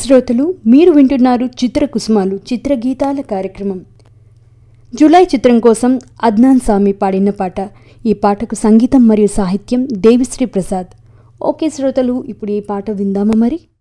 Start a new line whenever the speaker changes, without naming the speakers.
శ్రోతలు మీరు వింటున్నారు చిత్రకుసుమాలు చిత్రగీతాల కార్యక్రమం. జూలై చిత్రం కోసం అద్నాన్ సామి పాడిన పాట. ఈ పాటకు సంగీతం మరియు సాహిత్యం దేవిశ్రీ ప్రసాద్. ఓకే శ్రోతలు, ఇప్పుడు ఈ పాట విందామా మరి.